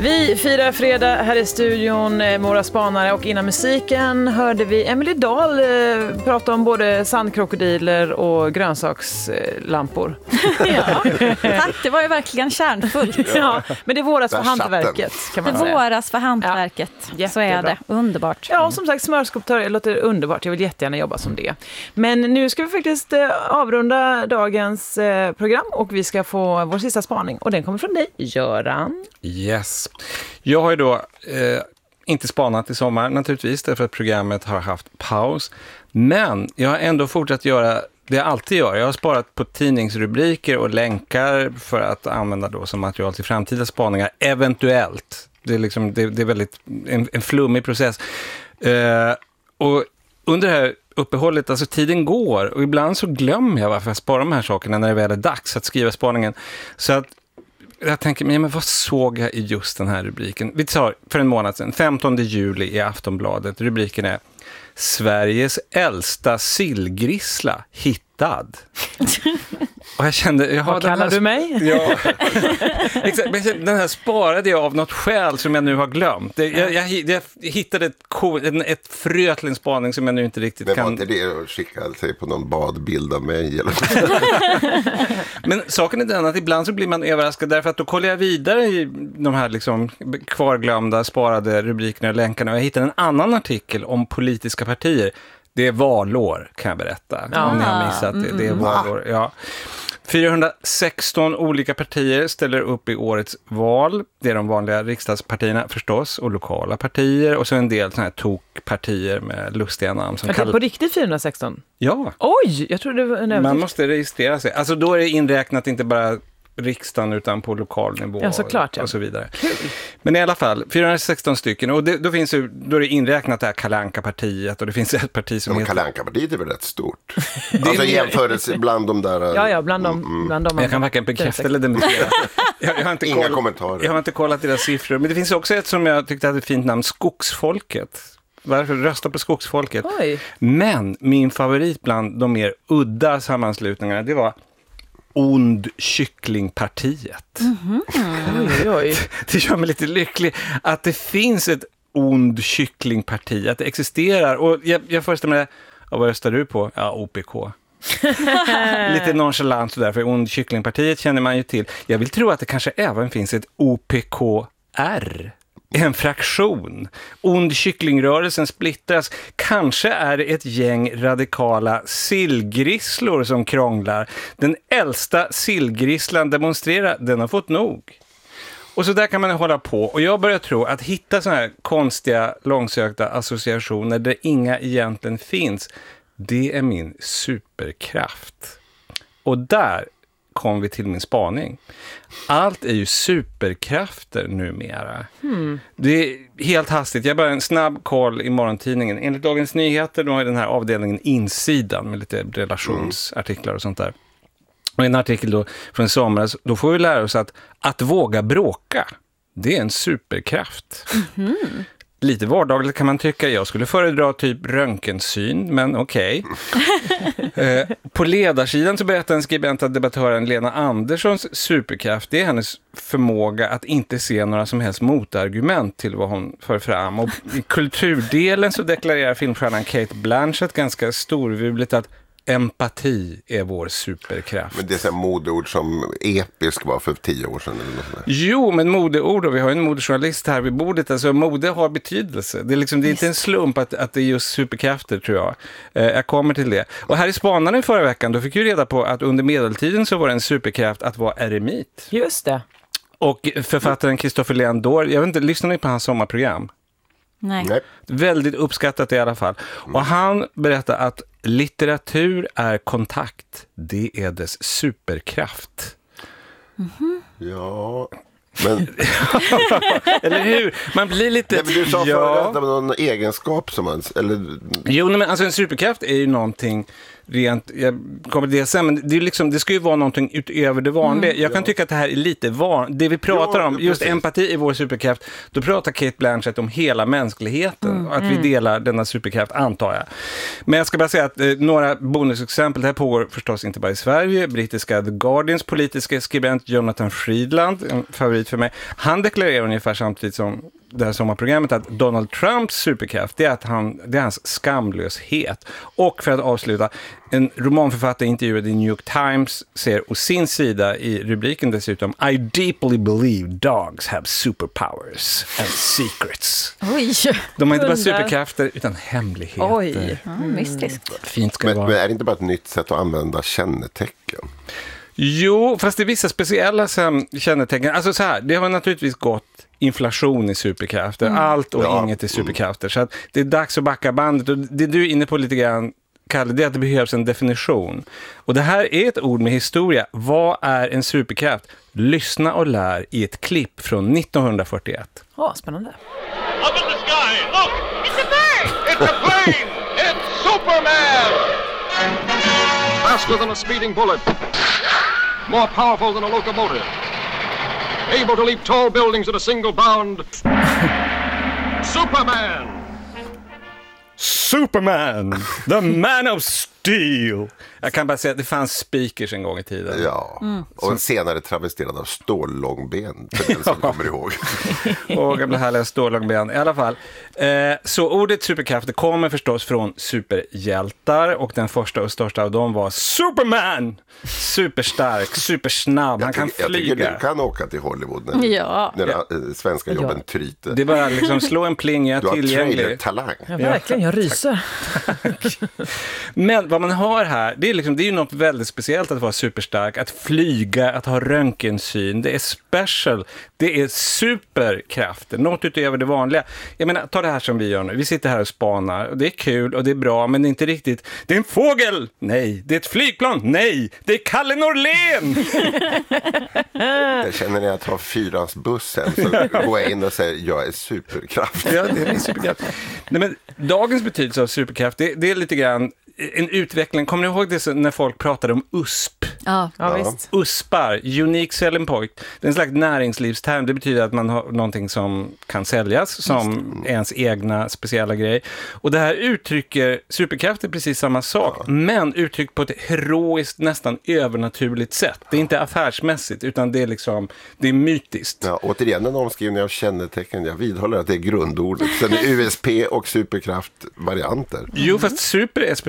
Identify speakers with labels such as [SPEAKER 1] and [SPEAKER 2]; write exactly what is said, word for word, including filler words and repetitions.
[SPEAKER 1] Vi firar fredag här i studion, Mora Spanare, och innan musiken hörde vi Emily Dahl eh, prata om både sandkrokodiler och grönsakslampor.
[SPEAKER 2] Ja, tack, det var ju verkligen kärnfullt.
[SPEAKER 1] Ja, men det våras för hantverket, kan man
[SPEAKER 2] det
[SPEAKER 1] säga.
[SPEAKER 2] våras för hantverket, ja, så är det. Underbart.
[SPEAKER 1] Ja, som sagt, smörskulptör låter underbart. Jag vill jättegärna jobba som det. Men nu ska vi faktiskt eh, avrunda dagens eh, program och vi ska få vår sista spaning. Och den kommer från dig, Göran.
[SPEAKER 3] Yes. Jag har ju då eh, inte spanat i sommar naturligtvis, därför att programmet har haft paus. Men jag har ändå fortsatt göra det jag alltid gör. Jag har sparat på tidningsrubriker och länkar för att använda då som material till framtida spaningar, eventuellt. Det är, liksom, det, det är väldigt en, en flummig process. Eh, och under det här uppehållet, alltså tiden går och ibland så glömmer jag varför jag sparar de här sakerna när det väl är dags att skriva spaningen. Så att jag tänker, men vad såg jag i just den här rubriken? Vi tar för en månad sedan, femtonde juli i Aftonbladet. Rubriken är Sveriges äldsta sillgrissla hittad. Och jag kände, jag
[SPEAKER 1] vad kallar
[SPEAKER 3] här,
[SPEAKER 1] du mig?
[SPEAKER 3] Ja, exakt. Den här sparade jag av något skäl som jag nu har glömt. Jag, jag, jag, jag hittade ett, ett frö till en spaning som jag nu inte riktigt
[SPEAKER 4] men
[SPEAKER 3] kan...
[SPEAKER 4] Men var inte det att skicka sig på någon badbild av mig? Eller?
[SPEAKER 3] Men saken är den att ibland så blir man överraskad därför att då kollar jag vidare i de här liksom kvarglömda, sparade rubrikerna och länkarna och jag hittar en annan artikel om politiska partier. Det är valår, kan jag berätta. Ja. Om ni har missat det. Det är valår, ja. fyrahundrasexton olika partier ställer upp i årets val. Det är de vanliga riksdagspartierna förstås och lokala partier och så en del såna här tokpartier med lustiga namn. Som
[SPEAKER 1] är det kall... på riktigt fyrahundrasexton?
[SPEAKER 3] Ja.
[SPEAKER 1] Oj, jag trodde det var en
[SPEAKER 3] man måste registrera sig. Alltså då är det inräknat inte bara riksdagen utan på lokal nivå
[SPEAKER 1] ja, såklart, ja.
[SPEAKER 3] och så vidare.
[SPEAKER 1] Kul.
[SPEAKER 3] Men i alla fall, fyrahundrasexton stycken och det, då finns ju, då är det inräknat det här Kalle Anka-partiet och det finns ett parti som
[SPEAKER 4] ja,
[SPEAKER 3] heter...
[SPEAKER 4] Kalle Anka-partiet är väl rätt stort. Alltså jämförelse bland de där...
[SPEAKER 1] Ja, ja, bland de... Mm. Bland de
[SPEAKER 3] jag kan varken bekräfta eller dementera. jag, jag har inte
[SPEAKER 4] Inga
[SPEAKER 3] koll,
[SPEAKER 4] kommentarer.
[SPEAKER 3] Jag har inte kollat deras siffror. Men det finns också ett som jag tyckte hade ett fint namn, Skogsfolket. Varför rösta på Skogsfolket?
[SPEAKER 1] Oj.
[SPEAKER 3] Men min favorit bland de mer udda sammanslutningarna, det var Ond kycklingpartiet.
[SPEAKER 1] Mm-hmm. Oj, oj.
[SPEAKER 3] Det gör mig lite lycklig att det finns ett ond kycklingparti, att det existerar. Och jag, jag föreställer mig, ja, vad röstar du på? Ja, O P K. Lite nonchalant sådär, för ond kycklingpartiet känner man ju till. Jag vill tro att det kanske även finns ett O P K R. En fraktion. Ond kycklingrörelsen splittras. Kanske är det ett gäng radikala sillgrisslor som krånglar. Den äldsta sillgrisslan demonstrerar, den har fått nog. Och så där kan man hålla på. Och jag börjar tro att hitta såna här konstiga, långsökta associationer där inga egentligen finns. Det är min superkraft. Och där kom vi till min spaning. Allt är ju superkrafter numera. Hmm. Det är helt hastigt. Jag bara en snabb koll i morgontidningen. Enligt Dagens Nyheter, då har den här avdelningen insidan med lite relationsartiklar och sånt där. Och en artikel då från somras, då får vi lära oss att att våga bråka, det är en superkraft. Mm-hmm. Lite vardagligt kan man tycka. Jag skulle föredra typ röntgensyn, men okej. Okay. eh, på ledarsidan så berättar en skribent att debattören Lena Anderssons superkraft, det är hennes förmåga att inte se några som helst motargument till vad hon för fram. Och i kulturdelen så deklarerar filmstjärnan Cate Blanchett ganska storvuligt att empati är vår superkraft.
[SPEAKER 4] Men det är så här modeord som episk var för tio år sedan eller något sånt där.
[SPEAKER 3] Jo, men modeord, och vi har en modejournalist här vid bordet. Alltså mode har betydelse. Det är, liksom, det är inte en slump att, att det är just superkrafter, tror jag. Eh, jag kommer till det. Och här i Spanaren förra veckan, då fick vi reda på att under medeltiden så var det en superkraft att vara eremit.
[SPEAKER 1] Just det.
[SPEAKER 3] Och författaren Christopher Leandor, jag vet inte, lyssnar ni på hans sommarprogram?
[SPEAKER 2] Nej.
[SPEAKER 4] Nej.
[SPEAKER 3] Väldigt uppskattat i alla fall. Och han berättar att litteratur är kontakt. Det är dess superkraft.
[SPEAKER 4] Mm-hmm. Ja, men...
[SPEAKER 3] Eller hur? Man blir lite...
[SPEAKER 4] Nej, men du sa
[SPEAKER 3] ja.
[SPEAKER 4] förut att det var någon egenskap som man... Eller...
[SPEAKER 3] Jo, men alltså en superkraft är ju någonting rent... Jag kommer till det sen, men det, är liksom, det ska ju vara någonting utöver det vanliga. Mm, jag kan ja. tycka att det här är lite van... Det vi pratar ja, om, just precis. Empati i vår superkraft, då pratar Cate Blanchett om hela mänskligheten. Mm, att vi mm. delar denna superkraft, antar jag. Men jag ska bara säga att eh, några bonusexempel. Det här pågår förstås inte bara i Sverige. Brittiska The Guardians politiska skribent Jonathan Friedland, en favorit för mig. Han deklarerar ungefär samtidigt som det här sommarprogrammet att Donald Trumps superkraft, det är, att han, det är hans skamlöshet. Och för att avsluta, en romanförfattare intervjuad i New York Times ser å sin sida i rubriken dessutom: I deeply believe dogs have superpowers and secrets.
[SPEAKER 2] Oj,
[SPEAKER 3] De har inte bara
[SPEAKER 1] Hundar.
[SPEAKER 3] superkrafter utan hemligheter.
[SPEAKER 1] Oj.
[SPEAKER 2] mm, mystiskt.
[SPEAKER 3] Fint ska det
[SPEAKER 4] Men,
[SPEAKER 3] vara.
[SPEAKER 4] men är det inte bara ett nytt sätt att använda kännetecken?
[SPEAKER 3] Jo, fast det är vissa speciella sam- kännetecken. Alltså så här, det har naturligtvis gått inflation i superkrafter. Allt och
[SPEAKER 4] Ja.
[SPEAKER 3] inget i superkrafter. Så att det är dags att backa bandet. Och det du är inne på lite grann, Kalle, det är att det behövs en definition. Och det här är ett ord med historia. Vad är en superkraft? Lyssna och lär i ett klipp från nittonhundrafyrtioett.
[SPEAKER 1] Ja, spännande.
[SPEAKER 5] Up in the sky, look! It's a bird! It's a plane! It's Superman! Faster than a speeding bullet. More powerful than a locomotive. Able to leap tall buildings at a single bound. Superman!
[SPEAKER 3] Superman! The man of steel! Jag kan bara säga att det fanns speakers en gång i tiden.
[SPEAKER 4] Ja, och senare travesterad av stållångben, för den som kommer ihåg.
[SPEAKER 3] Och gamla härliga stålångben. I alla fall. Eh, så ordet superkrafter kommer förstås från superhjältar. Och den första och största av dem var Superman! Superstark, supersnabb. Han
[SPEAKER 4] Jag,
[SPEAKER 3] kan
[SPEAKER 4] tycker, jag
[SPEAKER 3] flyga.
[SPEAKER 4] tycker du kan åka till Hollywood när,
[SPEAKER 2] Ja.
[SPEAKER 4] när ja. svenska jobben
[SPEAKER 1] Ja.
[SPEAKER 4] tryter.
[SPEAKER 3] Det är bara liksom slå en pling, jag
[SPEAKER 4] Du
[SPEAKER 3] är
[SPEAKER 4] har
[SPEAKER 3] tillgänglig.
[SPEAKER 4] trailer-talang.
[SPEAKER 1] Ja, verkligen, jag ryser.
[SPEAKER 3] Men vad man har här, det är, liksom, det är ju något väldigt speciellt att vara superstark, att flyga, att ha röntgensyn. Det är special, det är superkrafter, något utöver det vanliga. Jag menar, ta det här som vi gör nu. Vi sitter här och spanar och det är kul och det är bra, men det är inte riktigt. Det är en fågel! Nej. Det är ett flygplan? Nej. Det är Kalle Norlén!
[SPEAKER 4] Jag känner när jag tar fyrans bussen så går jag in och säger jag är superkraft.
[SPEAKER 3] Ja, det är superkraft. Nej, men dagens betydelse av superkraft, det, det är lite grann en utveckling. Kommer ni ihåg det så när folk pratade om U S P?
[SPEAKER 2] Ja.
[SPEAKER 1] Ja,
[SPEAKER 4] Ja.
[SPEAKER 1] visst.
[SPEAKER 3] Uspar, unique selling point. Det är en slags näringslivsterm. Det betyder att man har någonting som kan säljas som ens egna speciella grej. Och det här uttrycker superkraft är precis samma sak, ja. Men uttryckt på ett heroiskt, nästan övernaturligt sätt. Det är inte affärsmässigt, utan det är liksom, det är mytiskt.
[SPEAKER 4] Ja, återigen en omskrivning av kännetecken. Jag vidhåller att det är grundordet. Sen är U S P och superkraft varianter.
[SPEAKER 3] Jo, fast super är speciellt.